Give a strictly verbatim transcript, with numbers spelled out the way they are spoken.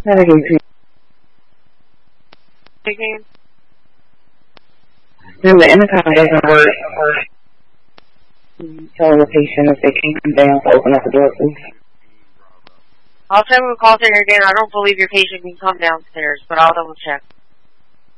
Navigation. Speaking. No, the intercom doesn't work. Tell the patient if they can come down to open up the door, please. I'll check with the call center again. I don't believe your patient can come downstairs, but I'll double check.